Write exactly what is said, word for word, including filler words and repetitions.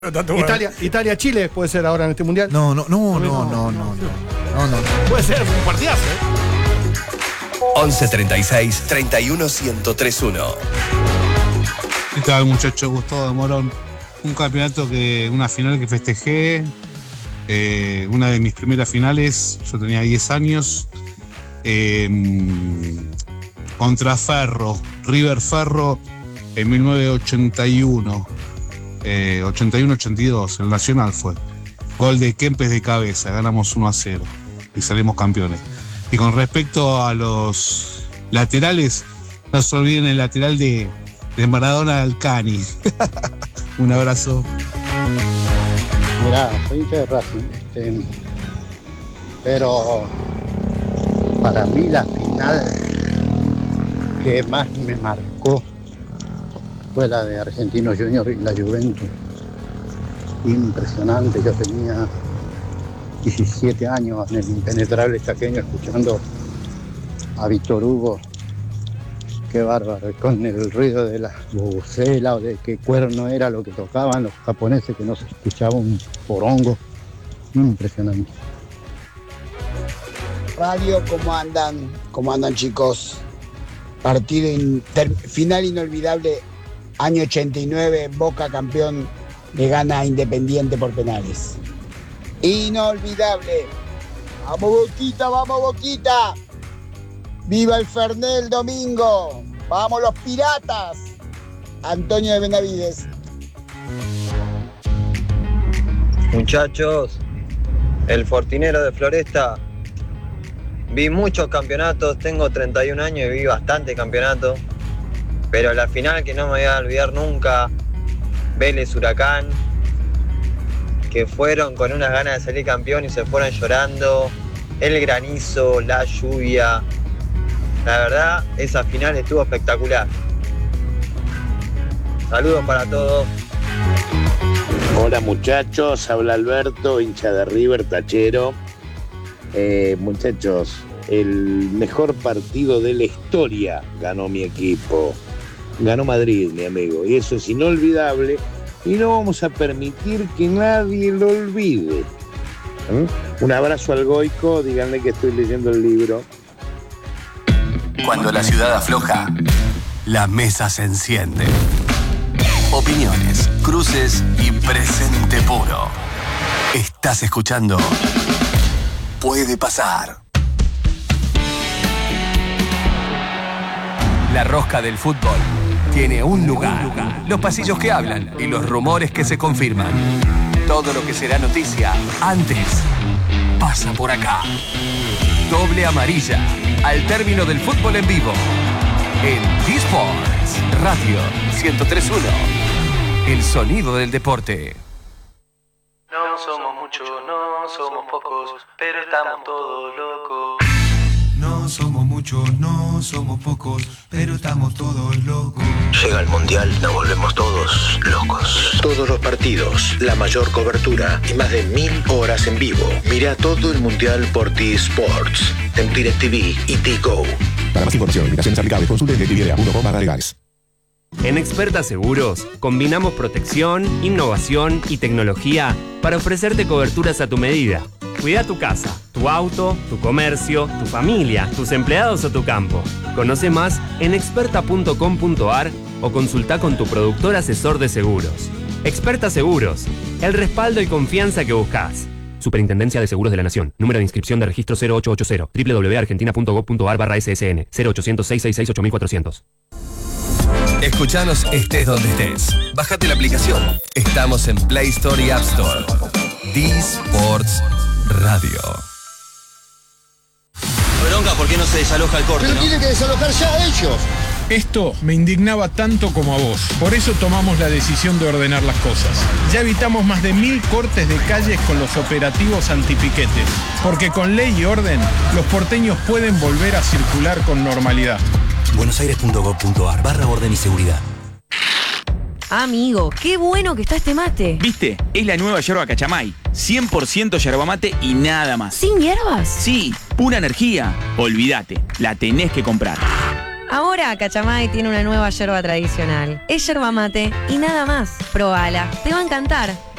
Italia, Italia, Chile puede ser ahora en este mundial. No, no, no, no, no, no, no, no, no. Puede ser un partidazo, ¿eh? once treinta y seis, treinta y uno, ciento tres uno. ¿Qué tal, muchachos? Gustavo de Morón. Un campeonato que, una final que festejé, eh, una de mis primeras finales, yo tenía diez años, eh, contra Ferro, River Ferro, en mil novecientos ochenta y uno, eh, ochenta y uno ochenta y dos, el Nacional fue. Gol de Kempes de cabeza, ganamos uno a cero y salimos campeones. Y con respecto a los laterales, no se olviden el lateral de, de Maradona al Cani. Un abrazo. Mirá, soy hincha de Racing, este, pero para mí la final que más me marcó fue la de Argentinos Juniors y la Juventus. Impresionante, yo tenía diecisiete años en el impenetrable chaqueño escuchando a Víctor Hugo. Qué bárbaro, con el ruido de la bubucela o de qué cuerno era lo que tocaban los japoneses, que no se escuchaba un porongo. Impresionante. Radio, ¿cómo andan? ¿Cómo andan, chicos? Partido inter... final inolvidable, año ochenta y nueve, Boca campeón, le gana a Independiente por penales. Inolvidable. ¡Vamos, Boquita, vamos, Boquita! ¡Viva el Fernet el domingo! ¡Vamos los piratas! Antonio de Benavides. Muchachos, el Fortinero de Floresta. Vi muchos campeonatos, tengo treinta y un años y vi bastante campeonatos. Pero la final que no me voy a olvidar nunca, Vélez Huracán, que fueron con unas ganas de salir campeón y se fueron llorando. El granizo, la lluvia. La verdad, esa final estuvo espectacular. Saludos para todos. Hola muchachos, habla Alberto, hincha de River, tachero. Eh, muchachos, el mejor partido de la historia ganó mi equipo. Ganó Madrid, mi amigo, y eso es inolvidable y no vamos a permitir que nadie lo olvide. ¿Mm? Un abrazo al Goico, díganle que estoy leyendo el libro. Cuando la ciudad afloja, la mesa se enciende. Opiniones, cruces y presente puro. Estás escuchando Puede Pasar. La rosca del fútbol tiene un lugar. Los pasillos que hablan y los rumores que se confirman. Todo lo que será noticia antes pasa por acá. Doble amarilla al término del fútbol en vivo. En D-Sports Radio ciento tres punto uno. El sonido del deporte. No somos muchos, no somos pocos, pero estamos todos locos. No somos muchos, no somos pocos, pero estamos todos locos. Llega el Mundial, nos volvemos todos locos. Todos los partidos, la mayor cobertura y más de mil horas en vivo. Mira todo el Mundial por T-Sports, en DirecTV y T-Go. Para más información, limitaciones aplicables, consulte directv punto com barra legales. En Experta Seguros, combinamos protección, innovación y tecnología para ofrecerte coberturas a tu medida. Cuida tu casa, tu auto, tu comercio, tu familia, tus empleados o tu campo. Conoce más en experta punto com punto a r o consulta con tu productor asesor de seguros. Experta Seguros, el respaldo y confianza que buscas. Superintendencia de Seguros de la Nación. Número de inscripción de registro cero ocho ocho cero. doble u doble u doble u punto argentina punto gov punto a r barra S S N. cero ochocientos, seiscientos sesenta y seis, ocho mil cuatrocientos. Escuchanos estés donde estés. Bájate la aplicación. Estamos en Play Store y App Store. D-Sports Radio. Bronca, ¿por qué no se desaloja el corte? Pero ¿no? tiene que desalojar ya ellos. Esto me indignaba tanto como a vos. Por eso tomamos la decisión de ordenar las cosas. Ya evitamos más de mil cortes de calles con los operativos antipiquetes. Porque con ley y orden, los porteños pueden volver a circular con normalidad. buenosaires punto gov punto a r barra orden y seguridad. Amigo, qué bueno que está este mate. ¿Viste? Es la nueva yerba Cachamay. cien por ciento yerba mate y nada más. ¿Sin hierbas? Sí, pura energía. Olvídate, la tenés que comprar. Ahora Cachamay tiene una nueva yerba tradicional. Es yerba mate y nada más. Probala, te va a encantar.